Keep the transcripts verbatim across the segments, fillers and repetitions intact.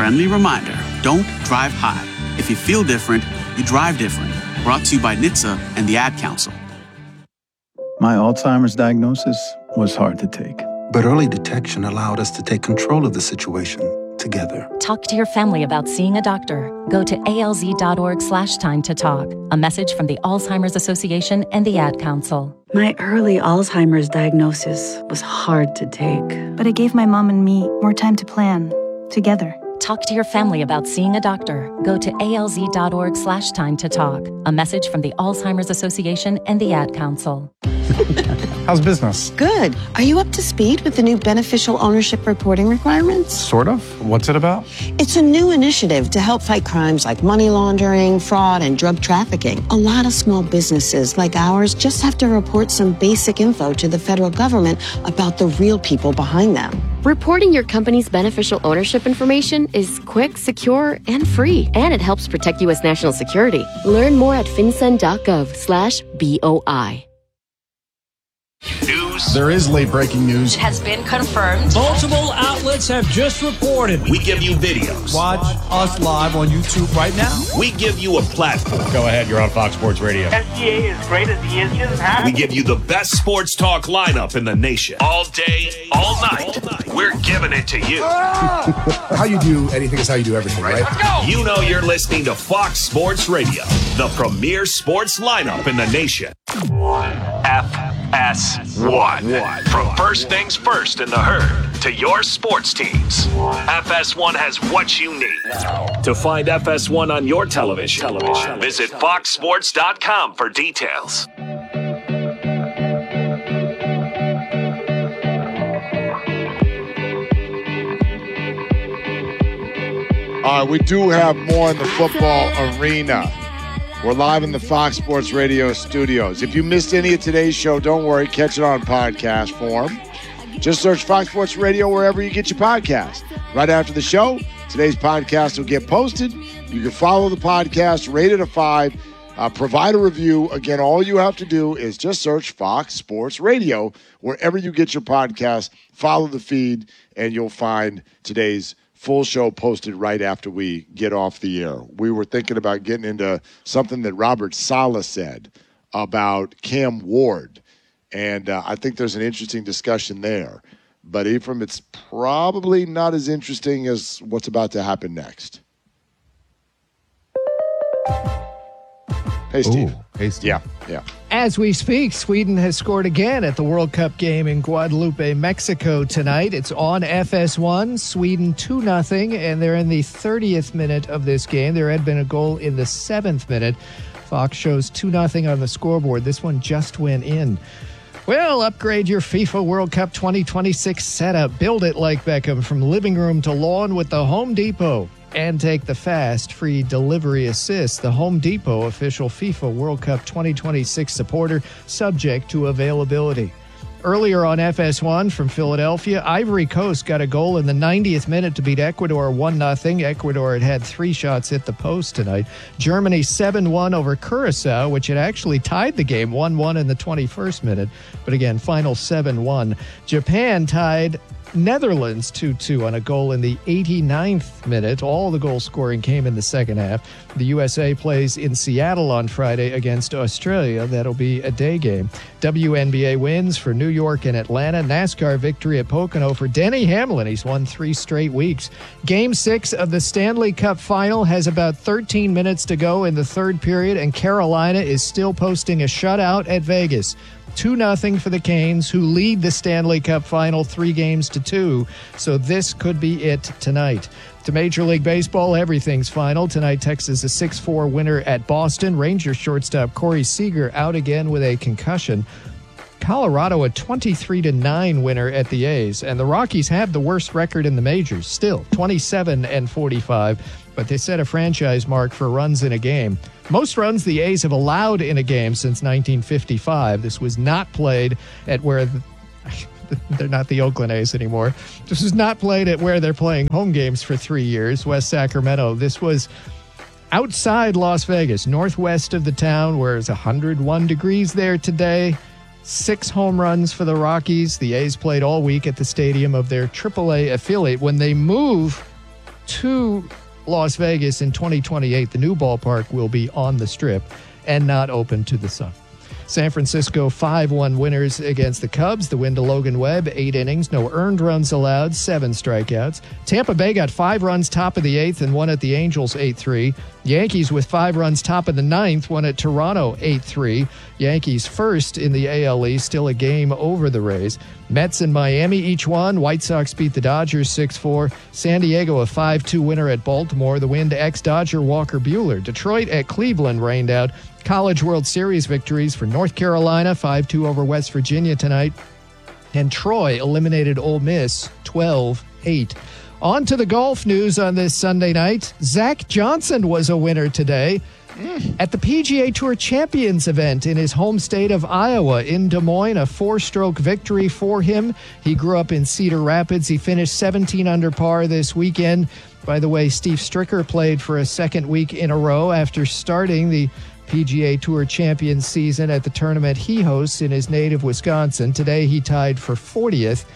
friendly reminder, don't drive high. If you feel different, you drive different. Brought to you by N H T S A and the Ad Council. My Alzheimer's diagnosis was hard to take. But early detection allowed us to take control of the situation together. Talk to your family about seeing a doctor. Go to alz.org slash time to talk. A message from the Alzheimer's Association and the Ad Council. My early Alzheimer's diagnosis was hard to take. But it gave my mom and me more time to plan, together. Talk to your family about seeing a doctor. Go to alz.org slash time to talk. A message from the Alzheimer's Association and the Ad Council. How's business? Good. Are you up to speed with the new beneficial ownership reporting requirements? Sort of. What's it about? It's a new initiative to help fight crimes like money laundering, fraud, and drug trafficking. A lot of small businesses like ours just have to report some basic info to the federal government about the real people behind them. Reporting your company's beneficial ownership information is quick, secure, and free. And it helps protect U S national security. Learn more at fincen.gov slash BOI. News. There is late breaking news. It has been confirmed. Multiple outlets have just reported. We give you videos. Watch us live on YouTube right now. We give you a platform. Go ahead, you're on Fox Sports Radio. S G A is great as he is. He doesn't have We give you the best sports talk lineup in the nation. All day, all night. All night. We're giving it to you. How you do anything is how you do everything, right? Let's go. You know you're listening to Fox Sports Radio, the premier sports lineup in the nation. F S one. From first things first in the herd to your sports teams, F S one has what you need. To find F S one on your television, television. visit fox sports dot com for details. All right, we do have more in the football arena. We're live in the Fox Sports Radio studios. If you missed any of today's show, don't worry. Catch it on podcast form. Just search Fox Sports Radio wherever you get your podcast. Right after the show, today's podcast will get posted. You can follow the podcast, rate it a five, uh, provide a review. Again, all you have to do is just search Fox Sports Radio wherever you get your podcast. Follow the feed, and you'll find today's full show posted right after we get off the air. We were thinking about getting into something that Robert Saleh said about Cam Ward, and uh, I think there's an interesting discussion there. But Ephraim, it's probably not as interesting as what's about to happen next. Hey, Steve. Ooh, hey, Steve. Yeah, yeah. As we speak, Sweden has scored again at the World Cup game in Guadalupe, Mexico tonight. It's on F S one, Sweden two nothing, and they're in the thirtieth minute of this game. There had been a goal in the seventh minute. Fox shows two nothing on the scoreboard. This one just went in. Well, upgrade your FIFA World Cup twenty twenty-six setup. Build it like Beckham from living room to lawn with the Home Depot. And take the fast, free delivery assist. The Home Depot official FIFA World Cup twenty twenty-six supporter, subject to availability. Earlier on F S one from Philadelphia, Ivory Coast got a goal in the ninetieth minute to beat Ecuador one nothing. Ecuador had had three shots hit the post tonight. Germany seven one over Curacao, which had actually tied the game one one in the twenty-first minute. But again, final seven one. Japan tied Netherlands two two on a goal in the eighty-ninth minute. All the goal scoring came in the second half. The U S A plays in Seattle on Friday against Australia. That'll be a day game. W N B A wins for New York and Atlanta. NASCAR victory at Pocono for Denny Hamlin. He's won three straight weeks. Game six of the Stanley Cup final has about thirteen minutes to go in the third period, and Carolina is still posting a shutout at Vegas. two nothing for the Canes, who lead the Stanley Cup final three games to two. So this could be it tonight. To Major League Baseball, everything's final. Tonight, Texas a six four winner at Boston. Rangers shortstop Corey Seager out again with a concussion. Colorado a twenty-three to nine winner at the A's. And the Rockies have the worst record in the majors, still twenty-seven and forty-five. But they set a franchise mark for runs in a game. Most runs the A's have allowed in a game since nineteen fifty-five. This was not played at where the, they're not the Oakland A's anymore. This was not played at where they're playing home games for three years, West Sacramento. This was outside Las Vegas, northwest of the town, where it's one hundred one degrees there today. Six home runs for the Rockies. The A's played all week at the stadium of their triple A affiliate. When they move to Las Vegas in twenty twenty-eight. The new ballpark will be on the Strip and not open to the sun. San Francisco five one winners against the Cubs. The win to Logan Webb, eight innings, no earned runs allowed, seven strikeouts. Tampa Bay got five runs top of the eighth and won at the Angels eight three. Yankees with five runs top of the ninth won at Toronto eight three. Yankees first in the A L East, still a game over the Rays. Mets and Miami each won. White Sox beat the Dodgers six four. San Diego a five two winner at Baltimore. The win to ex-Dodger Walker Buehler. Detroit at Cleveland rained out. College World Series victories for North Carolina, five two over West Virginia tonight. And Troy eliminated Ole Miss twelve eight. On to the golf news on this Sunday night. Zach Johnson was a winner today at the P G A Tour Champions event in his home state of Iowa in Des Moines. A four-stroke victory for him. He grew up in Cedar Rapids. He finished seventeen under par this weekend. By the way, Steve Stricker played for a second week in a row after starting the P G A Tour Champions season at the tournament he hosts in his native Wisconsin. Today he tied for fortieth.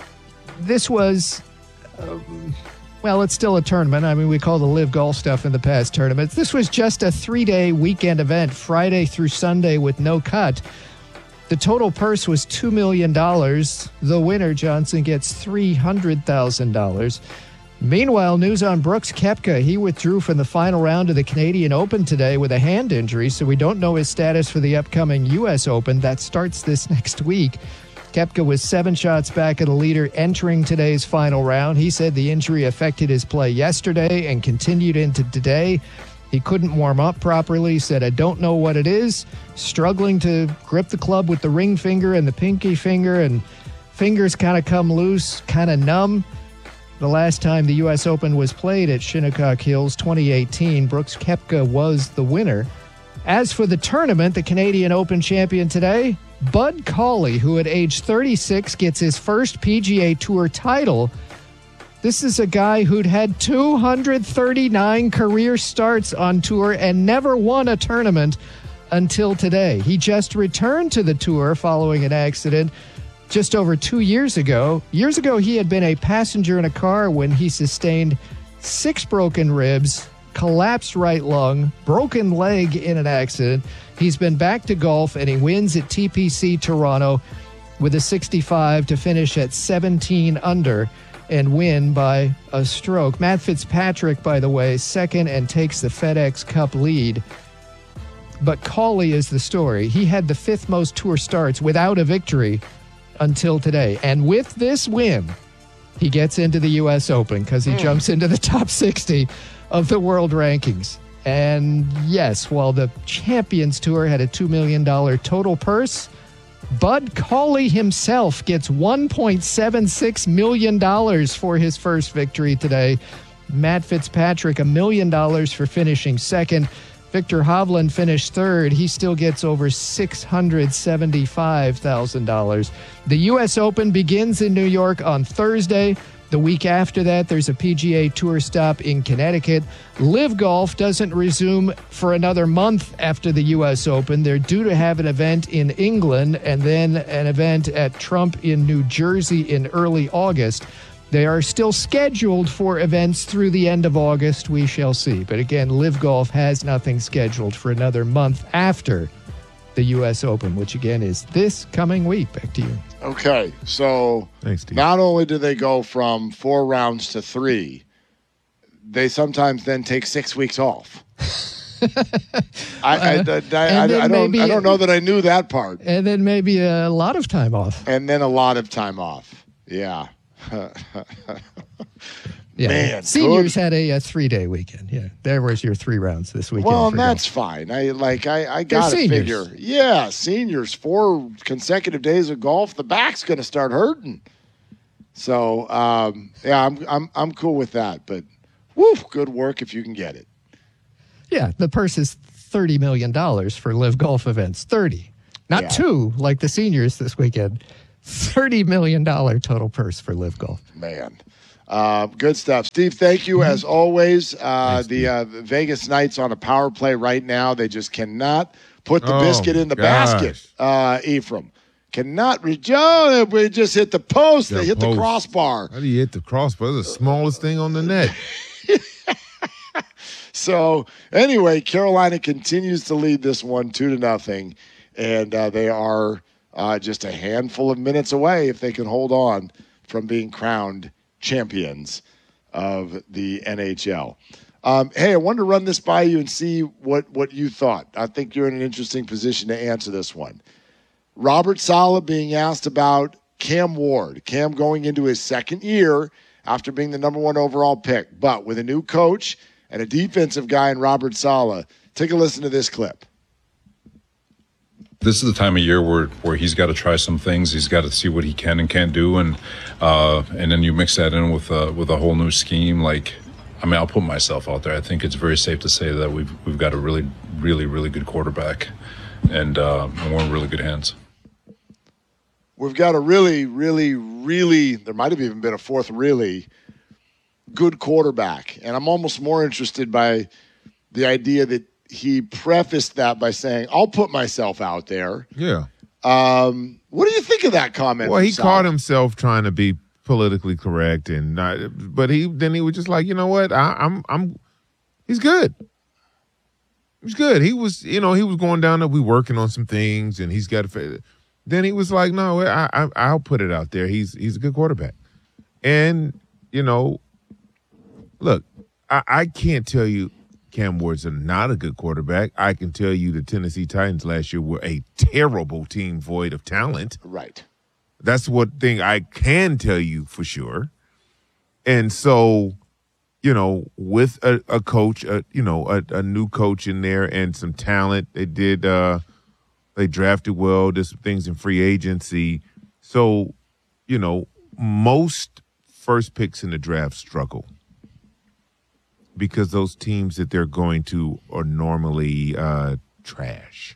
This was, um, well, it's still a tournament. I mean, we call the live golf stuff in the past tournaments. This was just a three-day weekend event, Friday through Sunday with no cut. The total purse was two million dollars. The winner, Johnson, gets three hundred thousand dollars. Meanwhile, news on Brooks Koepka. He withdrew from the final round of the Canadian Open today with a hand injury, so we don't know his status for the upcoming U S Open. That starts this next week. Koepka was seven shots back of the leader entering today's final round. He said the injury affected his play yesterday and continued into today. He couldn't warm up properly. He said, I don't know what it is. Struggling to grip the club with the ring finger and the pinky finger, and fingers kind of come loose, kind of numb. The last time the U S Open was played at Shinnecock Hills, twenty eighteen, Brooks Koepka was the winner. As for the tournament, the Canadian Open champion today, Bud Cauley, who at age thirty-six gets his first P G A Tour title. This is a guy who'd had two hundred thirty-nine career starts on tour and never won a tournament until today. He just returned to the tour following an accident just over two years ago. Years ago, he had been a passenger in a car when he sustained six broken ribs, collapsed right lung, broken leg in an accident. He's been back to golf, and he wins at T P C Toronto with a sixty-five to finish at seventeen under and win by a stroke. Matt Fitzpatrick, by the way, second and takes the FedEx Cup lead. But Cauley is the story. He had the fifth most tour starts without a victory until today. And with this win, he gets into the U S Open because he mm. jumps into the top sixty of the world rankings. And yes, while the Champions Tour had a two million dollars total purse, Bud Cauley himself gets one point seven six million dollars for his first victory today. Matt Fitzpatrick, a million dollars for finishing second. Victor Hovland finished third. He still gets over six hundred seventy-five thousand dollars. The U S Open begins in New York on Thursday. The week after that, there's a P G A Tour stop in Connecticut. Live Golf doesn't resume for another month after the U S Open. They're due to have an event in England and then an event at Trump in New Jersey in early August. They are still scheduled for events through the end of August. We shall see. But again, Live Golf has nothing scheduled for another month after the U S Open, which again is this coming week. Back to you. Okay, so Thanks, Steve. Not only do they go from four rounds to three, they sometimes then take six weeks off. I, I, I, I, I, I don't. I don't know that I knew that part. And then maybe a lot of time off. And then a lot of time off. Yeah. Yeah, man, seniors good. had a, a three-day weekend. Yeah, there was your three rounds this weekend. Well, and that's golf. Fine. I like. I, I got to figure. Yeah, seniors, four consecutive days of golf. The back's going to start hurting. So, um, yeah, I'm I'm I'm cool with that. But, woo, good work if you can get it. Yeah, the purse is thirty million dollars for Live Golf events. Thirty, not yeah. two like the seniors this weekend. Thirty million dollar total purse for Live Golf. Man. Uh, good stuff. Steve, thank you as always. Uh, Thanks, the uh, Vegas Knights on a power play right now. They just cannot put the oh, biscuit in the gosh. basket, uh, Ephraim. Cannot reach. Oh, we just hit the post. The they hit post. the crossbar. How do you hit the crossbar? That's the smallest thing on the net. So anyway, Carolina continues to lead this one two to nothing, and uh, they are uh, just a handful of minutes away if they can hold on from being crowned champions of the N H L. Um, hey, I wanted to run this by you and see what, what you thought. I think you're in an interesting position to answer this one. Robert Saleh being asked about Cam Ward. Cam going into his second year after being the number one overall pick, but with a new coach and a defensive guy in Robert Saleh. Take a listen to this clip. This is the time of year where, where he's got to try some things. He's got to see what he can and can't do, and uh, and then you mix that in with a, with a whole new scheme. Like, I mean, I'll put myself out there. I think it's very safe to say that we've we've got a really, really, really good quarterback, and, uh, and we're in really good hands. We've got a really, really, really, there might have even been a fourth really good quarterback. And I'm almost more interested by the idea that he prefaced that by saying, I'll put myself out there. Yeah. Um, what do you think of that comment? Well, he Saleh? caught himself trying to be politically correct, and not, but he then he was just like, you know what, I, I'm I'm he's good. He's good. He was, you know, he was going down there. We working on some things, and he's got to. Then he was like, no, I, I I'll put it out there. He's he's a good quarterback, and you know, look, I, I can't tell you Cam Ward's not a good quarterback. I can tell you the Tennessee Titans last year were a terrible team void of talent. Right. That's what thing I can tell you for sure. And so, you know, with a, a coach, a, you know, a, a new coach in there and some talent, they did, uh, they drafted well, did some things in free agency. So, you know, most first picks in the draft struggle because those teams that they're going to are normally uh, trash.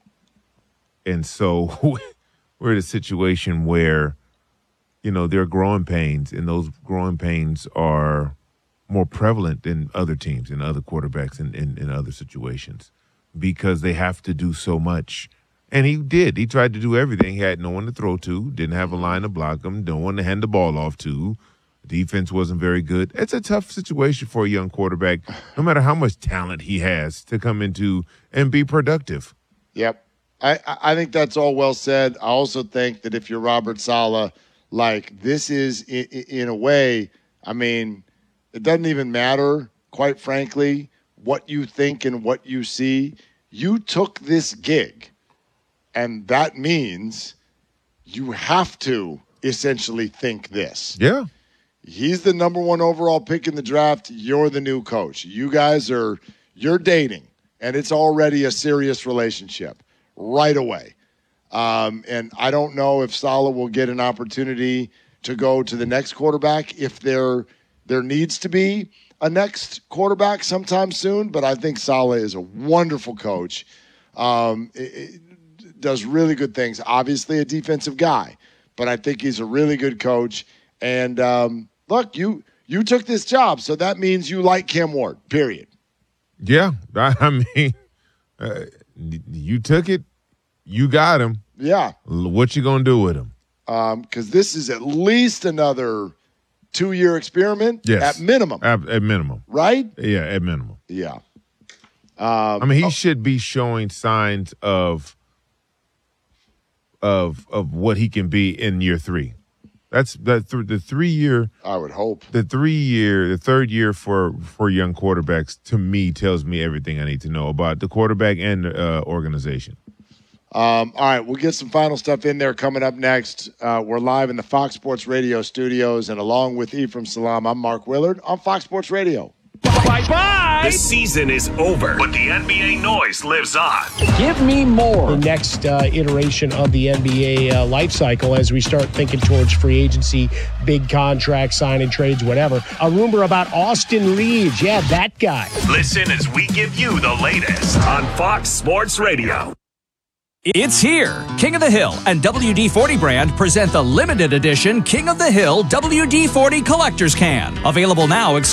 And so we're in a situation where, you know, there are growing pains, and those growing pains are more prevalent than other teams and other quarterbacks in, in, in other situations because they have to do so much. And he did. He tried to do everything. He had no one to throw to, didn't have a line to block him, no one to hand the ball off to. Defense wasn't very good. It's a tough situation for a young quarterback, no matter how much talent he has, to come into and be productive. Yep. I, I think that's all well said. I also think that if you're Robert Saleh, like this is in, in a way, I mean, it doesn't even matter, quite frankly, what you think and what you see. You took this gig, and that means you have to essentially think this. Yeah. He's the number one overall pick in the draft. You're the new coach. You guys are, you're dating, and it's already a serious relationship right away. Um, and I don't know if Saleh will get an opportunity to go to the next quarterback if there there needs to be a next quarterback sometime soon. But I think Saleh is a wonderful coach. Um, it, it does really good things. Obviously a defensive guy, but I think he's a really good coach. And um, look, you you took this job, so that means you like Cam Ward, period. Yeah, I mean, uh, you took it, you got him. Yeah. What you gonna do with him? Um, because this is at least another two-year experiment. Yes, at minimum. At, at minimum, right? Yeah, at minimum. Yeah. Um, I mean, he oh. should be showing signs of of of what he can be in year three. That's that th- the three year. I would hope the three year, the third year for for young quarterbacks to me tells me everything I need to know about the quarterback and the uh, organization. Um, all right, we'll get some final stuff in there coming up next. Uh, we're live in the Fox Sports Radio studios, and along with Ephraim Salaam, I'm Mark Willard on Fox Sports Radio. Bye-bye. The season is over, but the N B A noise lives on. Give me more. The next uh, iteration of the N B A uh, life cycle as we start thinking towards free agency, big contracts, signing trades, whatever. A rumor about Austin Reeves. Yeah, that guy. Listen as we give you the latest on Fox Sports Radio. It's here. King of the Hill and W D forty brand present the limited edition King of the Hill W D forty Collector's Can. Available now exclusively